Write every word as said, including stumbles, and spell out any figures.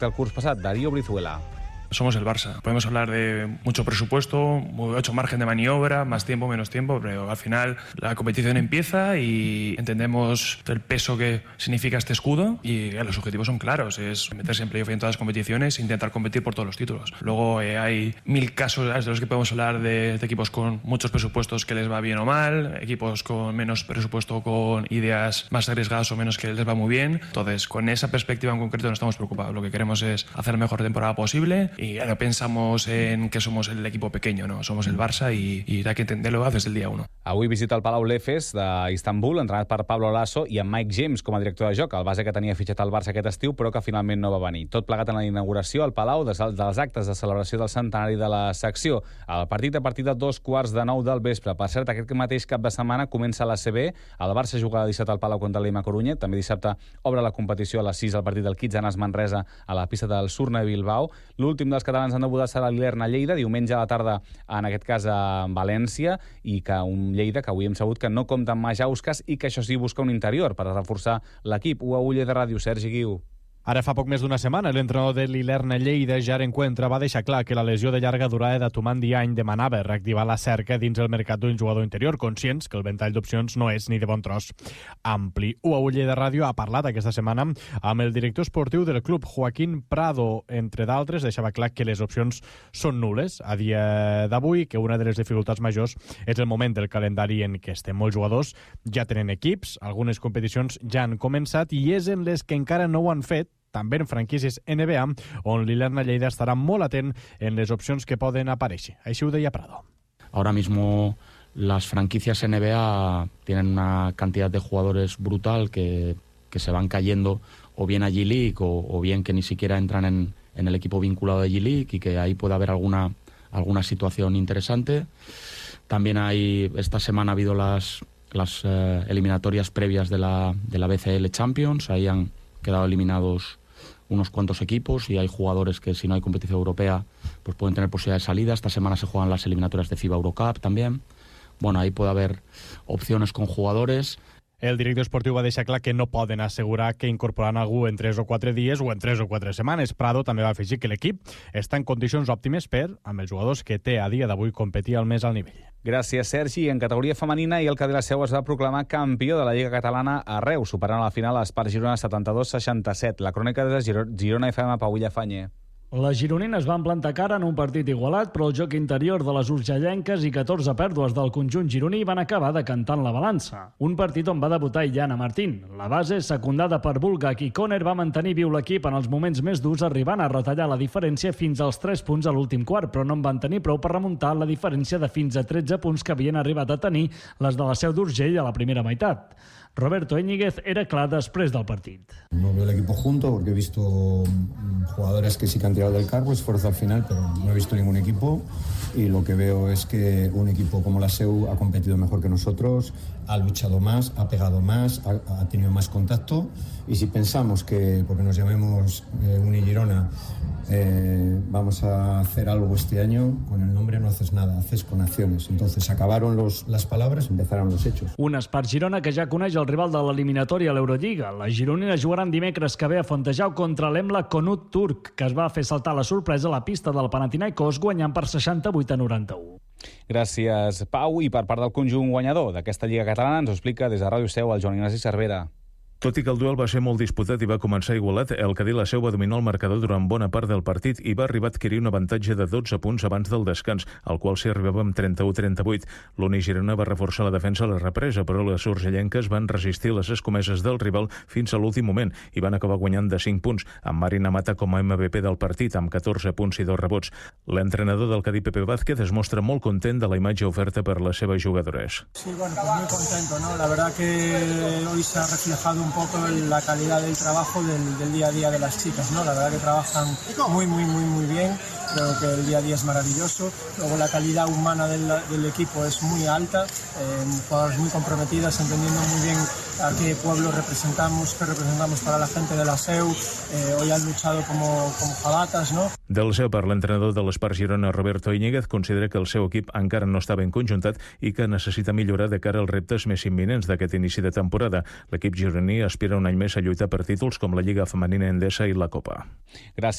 del curs passat, Darío Brizuela. Somos el Barça. Podemos hablar de mucho presupuesto, mucho margen de maniobra, más tiempo, menos tiempo, pero al final la competición empieza y entendemos el peso que significa este escudo y los objetivos son claros, es meterse en playoff en todas las competiciones e intentar competir por todos los títulos. Luego eh, hay mil casos de los que podemos hablar de, de equipos con muchos presupuestos que les va bien o mal, equipos con menos presupuesto, con ideas más arriesgadas o menos que les va muy bien. Entonces, con esa perspectiva en concreto no estamos preocupados. Lo que queremos es hacer la mejor temporada posible y no pensamos en que somos el equipo pequeño, no, somos el Barça i, i hay que entenderlo des del dia uno. Avui visita el Palau l'Efes d'Istanbul, entrenat per Pablo Lasso i amb Mike James com a director de joc, el base que tenia fitxat al Barça aquest estiu, però que finalment no va venir. Tot plegat en la inauguració al Palau dels, dels actes de celebració del centenari de la secció. El partit a partir de dos quarts de nou del vespre. Per cert, aquest mateix cap de setmana comença la C B. El Barça juga a dissabte al Palau contra l'Ima Corunya. També dissabte obre la competició a les sis al partit del Kitzanas Manresa a la pista del Surne Bilbao. L'últim dels catalans han debutat serà l'Ilerna Lleida, diumenge a la tarda, en aquest cas a València, i que un Lleida que avui hem sabut que no compta amb Majauskas i que això sí busca un interior per reforçar l'equip. U a Uller de Ràdio, Sergi Guiu. Ara fa poc més d'una setmana, l'entrenador de l'Ilerna Lleida, Jaren Cuentra, va deixar clar que la lesió de llarga durada de Tuman Diany demanava reactivar la cerca dins el mercat d'un jugador interior, conscients que el ventall d'opcions no és ni de bon tros ampli. U a Uller de Ràdio ha parlat aquesta setmana amb el director esportiu del club, Joaquín Prado. Entre d'altres, deixava clar que les opcions són nules a dia d'avui, que una de les dificultats majors és el moment del calendari en què estem. Molts jugadors ja tenen equips, algunes competicions ja han començat i és en les que encara no ho han fet, també en franquícies N B A, on l'Ilerna Lleida estarà molt atent en les opcions que poden aparèixer. Així ho deia Prado. Ahora mismo las franquicias N B A tienen una cantidad de jugadores brutal que, que se van cayendo o bien a G-League o, o bien que ni siquiera entran en, en el equipo vinculado de G-League y que ahí puede haber alguna, alguna situación interesante. También hay, esta semana ha habido las, las eh, eliminatorias previas de la, de la B C L Champions. Ahí han quedado eliminados unos cuantos equipos y hay jugadores que si no hay competición europea pues pueden tener posibilidad de salida. Esta semana se juegan las eliminatorias de FIBA Eurocup también. Bueno, ahí puede haber opciones con jugadores. El director esportiu va deixar clar que no poden assegurar que incorporaran algú en tres o quatre dies o en tres o quatre setmanes. Prado també va afegir que l'equip està en condicions òptimes per, amb els jugadors que té a dia d'avui, competir al més alt nivell. Gràcies, Sergi. En categoria femenina, i el Cadí la Seu es va proclamar campió de la Lliga Catalana a Reus, superant a la final l'Espart Girona setanta-dos seixanta-set. La crònica de Girona F M, Pau Villafañe. Les gironines van plantar cara en un partit igualat, però el joc interior de les urgellenques i catorze pèrdues del conjunt gironí van acabar decantant la balança. Un partit on va debutar Illana Martín. La base, secundada per Bulgak i Conner, va mantenir viu l'equip en els moments més durs, arribant a retallar la diferència fins als tres punts a l'últim quart, però no en van tenir prou per remuntar la diferència de fins a tretze punts que havien arribat a tenir les de la Seu d'Urgell a la primera meitat. Roberto Íñiguez era clar després del partit. No veo el equipo junto porque he visto jugadores que sí que han tirado del carro, esfuerzo al final, pero no he visto ningún equipo y lo que veo es que un equipo como la Seu ha competido mejor que nosotros, ha luchado más, ha pegado más, ha, ha tenido más contacto y si pensamos que, porque nos llamemos eh, Unigirona, eh, vamos a hacer algo este año, con el nombre no haces nada, haces con acciones. Entonces acabaron los, las palabras, empezaron los hechos. Un Espart Girona que ja coneix el rival de l'eliminatòria a l'Eurolliga. Les gironines jugaran dimecres que ve a Fontejau contra l'Emla Konut Turk, que es va fer saltar la sorpresa a la pista del Panathinaikos guanyant per seixanta-vuit a noranta-u. Gràcies, Pau. I per part del conjunt guanyador d'aquesta Lliga Catalana ens ho explica des de Ràdio Seu el Joan Ignasi Cervera. Tot i que el duel va ser molt disputat i va començar igualat, el Cadí la Seu va dominar el marcador durant bona part del partit i va arribar a adquirir un avantatge de dotze punts abans del descans, al qual s'hi arribava amb trenta-u a trenta-vuit. L'Uni Girona va reforçar la defensa a la represa, però les urgellenques van resistir les escomeses del rival fins a l'últim moment i van acabar guanyant de cinc punts, amb Marina Mata com a M V P del partit, amb catorze punts i dos rebots. L'entrenador del Cadí, Pepe Vázquez, es mostra molt content de la imatge oferta per les seves jugadores. Sí, bueno, pues muy contento, ¿no? La verdad que hoy se ha reflejado un poco la calidad del trabajo del, del día a día de las chicas, ¿no? La verdad que trabajan muy, muy, muy, muy bien. Creo que el día a día es maravilloso. Luego la calidad humana del, del equipo es muy alta. Eh, jugadoras muy comprometidas, entendiendo muy bien a qué pueblo representamos, qué representamos para la gente de la Seu. Eh, hoy han luchado como, como jabatas, ¿no? Del seu part, l'entrenador de l'Espart Girona, Roberto Íñiguez, considera que el seu equip encara no està ben conjuntat i que necessita millorar de cara als reptes més imminents d'aquest inici de temporada. L'equip gironí femení aspira un any més a lluitar per títols com la Lliga Femenina Endesa i la Copa. Gràcies.